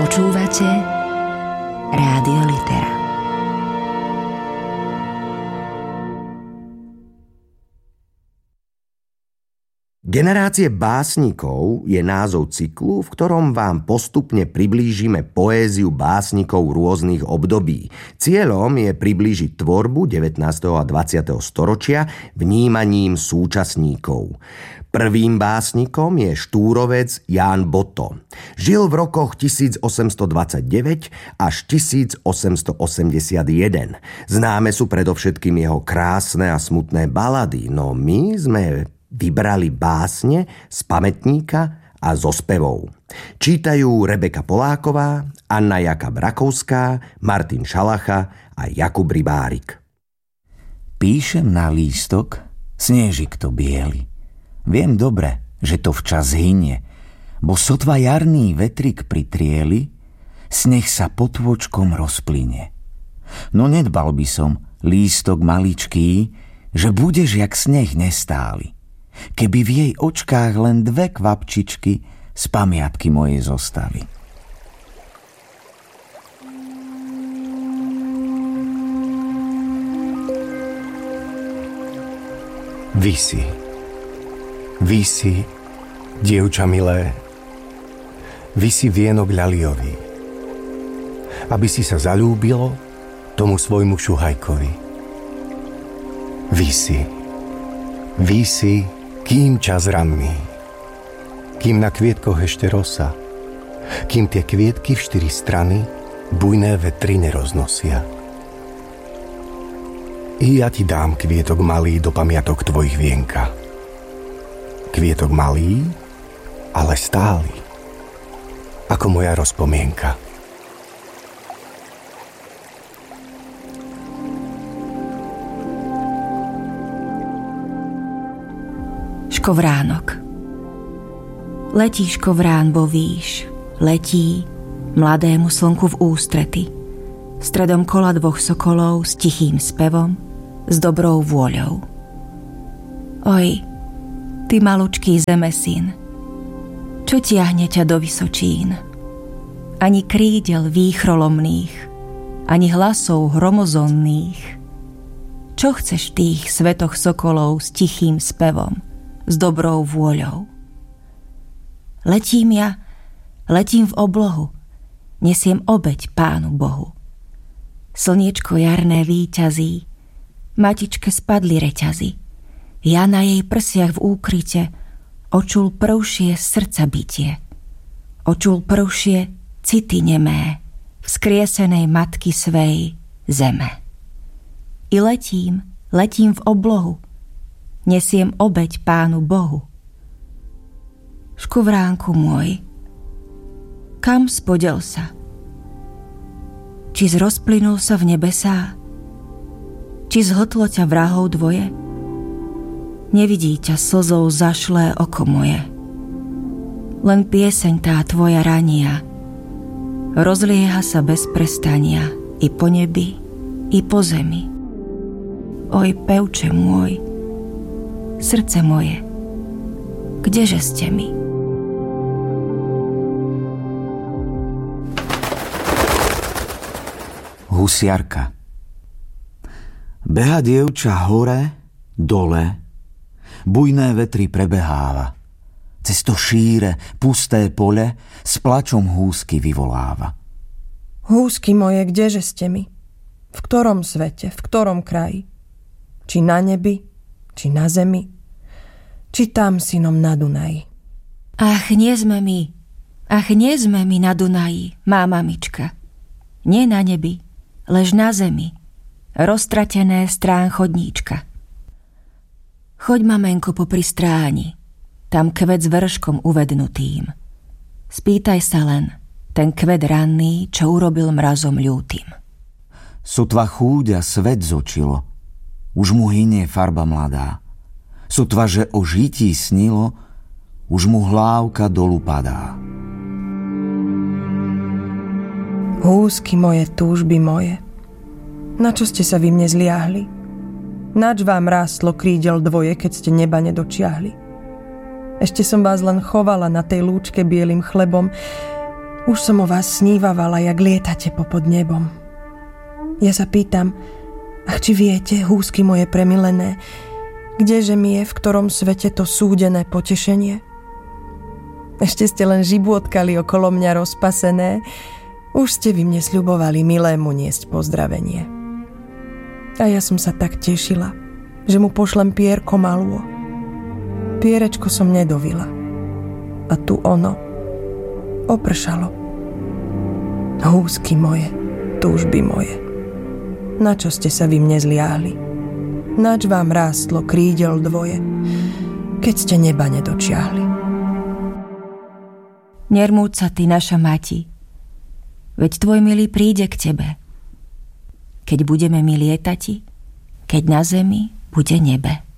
Počúvate Rádio Litera. Generácie básnikov je názov cyklu, v ktorom vám postupne priblížime poéziu básnikov rôznych období. Cieľom je priblížiť tvorbu 19. a 20. storočia vnímaním súčasníkov. Prvým básnikom je štúrovec Ján Botto. Žil v rokoch 1829 až 1881. Známe sú predovšetkým jeho krásne a smutné balady, no my sme vybrali básne z pamätníka a zo spevov. Čítajú Rebeka Poláková, Anna Jakab-Rakovská, Martin Šalacha a Jakub Rybárik. Píšem na lístok, snežik to biely. Viem dobre, že to včas hynie, bo sotva jarný vetrik pritrieli, sneh sa potôčkom rozplyne. No nedbal by som, lístok maličký, že budeš jak sneh nestály. Keby v jej očkách len 2 kvapčičky z pamiatky mojej zostali. Visi, dievča milé, visi vienok ľaliový, aby si sa zaľúbilo tomu svojmu šuhajkovi. Visi, kým čas ranný, kým na kvietkoch ešte rosa, kým tie kvietky v 4 strany bujné vetry neroznosia. I ja ti dám kvietok malý do pamiatok tvojich vienka. Kvietok malý, ale stály, ako moja rozpomienka. Škovránok. Letí škovrán, bo víš, letí mladému slnku v ústrety, stredom kola 2 sokolov s tichým spevom, s dobrou vôľou. Oj, ty malučký zemesyn, čo tiahne ťa do vysočín? Ani krídel výchrolomných, ani hlasov hromozonných. Čo chceš v tých svetoch sokolov s tichým spevom, s dobrou vôľou? Letím v oblohu, nesiem obeť Pánu Bohu. Slniečko jarné víťazí, matičke spadli reťazy. Ja na jej prsiach v úkryte očul prvšie srdca bitie. Očul prvšie city nemé vzkriesenej matky svej zeme. I letím v oblohu, nesiem obeť Pánu Bohu. Škovránku môj, kam spodel sa? Či zrozplynul sa v nebesá? Či zhltlo ťa vrahov dvoje? Nevidí ťa slzou zašlé oko moje. Len pieseň tá tvoja rania rozlieha sa bez prestania i po nebi, i po zemi. Oj, pevče môj, srdce moje, kdeže ste mi? Husiarka. Beha dievča hore, dole, bujné vetry prebeháva. Cez to šíre, pusté pole s plačom húsky vyvoláva. Húsky moje, kdeže ste mi? V ktorom svete, v ktorom kraji? Či na nebi, či na zemi, či tam synom na Dunaji? Ach, nie sme my na Dunaji, má mamička. Nie na nebi, lež na zemi, roztratené strán chodníčka. Choď, mamenko, popri stráni, tam kvet s vrškom uvednutým. Spýtaj sa len, ten kvet ranný, čo urobil mrazom ľútym. Sotva chúďa svet zočilo, už mu hynie farba mladá. Sotva, že o žití snilo, už mu hlávka dolu padá. Húsky moje, túžby moje, na čo ste sa vy mne zliahli? Nač vám rástlo krídel dvoje, keď ste neba nedočiahli? Ešte som vás len chovala na tej lúčke bielým chlebom, Už som o vás snívavala, jak lietate popod nebom. Ja sa pýtam, ach, či viete, húsky moje premilené, kdeže mi je, v ktorom svete to súdené potešenie? Ešte ste len žibôtkali okolo mňa rozpasené, už ste vy mne sľubovali milému niesť pozdravenie. A ja som sa tak tešila, že mu pošlem pierko malú. Pierečko som nedovila. A tu ono opršalo. Húsky moje, túžby moje, na čo ste sa vy mne zliahli? Nač vám rástlo krídel dvoje, keď ste neba nedočiahli? Nermúď sa ty, naša mati, veď tvoj milý príde k tebe. Keď budeme my lietati, keď na zemi bude nebe.